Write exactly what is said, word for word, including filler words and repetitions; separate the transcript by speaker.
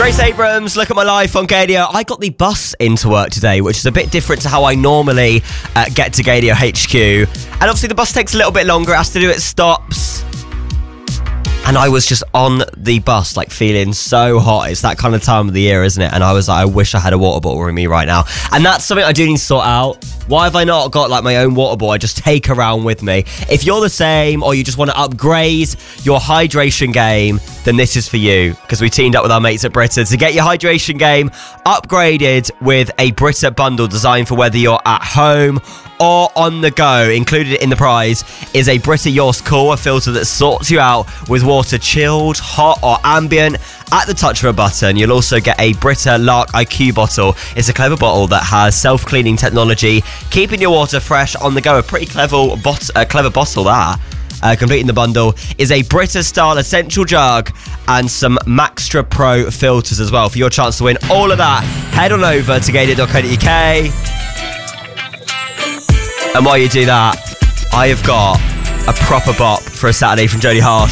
Speaker 1: Grace Abrams, Look at My Life on Gadio. I got the bus into work today, which is a bit different to how I normally uh, get to Gadio H Q. And obviously the bus takes a little bit longer. It has to do its stops. And I was just on the bus, like, feeling so hot. It's that kind of time of the year, isn't it? And I was like, I wish I had a water bottle with me right now. And that's something I do need to sort out. Why have I not got, like, my own water bottle I just take around with me? If you're the same, or you just want to upgrade your hydration game, then this is for you. Because we teamed up with our mates at Brita to get your hydration game upgraded with a Brita bundle designed for whether you're at home or on the go. Included in the prize is a Brita Yours Cool, a filter that sorts you out with water chilled, hot or ambient at the touch of a button. You'll also get a Brita Lark I Q bottle. It's a clever bottle that has self-cleaning technology, keeping your water fresh on the go. A pretty clever, bot- uh, clever bottle that. Uh, completing the bundle is a Brita style essential jug and some Maxtra Pro filters as well. For your chance to win all of that, head on over to gadio dot co dot uk. And while you do that, I have got a proper bop for a Saturday from Jodie Harsh.